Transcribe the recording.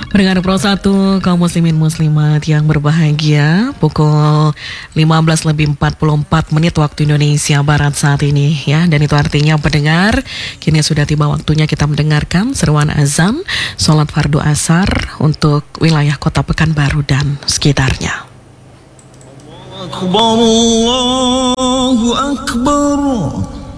Pendengar Pro 1, kaum muslimin muslimat yang berbahagia, pukul 15:44 waktu Indonesia Barat saat ini ya. Dan itu artinya pendengar, kini sudah tiba waktunya kita mendengarkan seruan azan sholat fardu asar untuk wilayah Kota Pekanbaru dan sekitarnya. Allahu Akbar.